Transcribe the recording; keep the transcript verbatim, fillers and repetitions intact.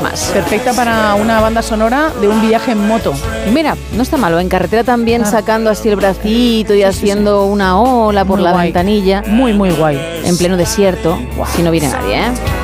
más. Perfecta para una banda sonora de un viaje en moto. Mira, no está malo. En carretera también, ah. sacando así el bracito y sí, haciendo sí, sí. una ola por muy la guay. ventanilla. Muy, muy guay. En pleno desierto, wow. si no viene nadie, ¿eh?